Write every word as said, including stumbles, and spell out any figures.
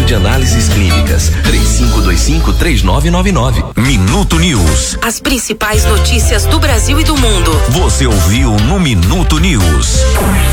de Análises Clínicas. três cinco dois cinco, três nove nove nove. Minuto News. As principais notícias do Brasil e do mundo. Você ouviu no Minuto News.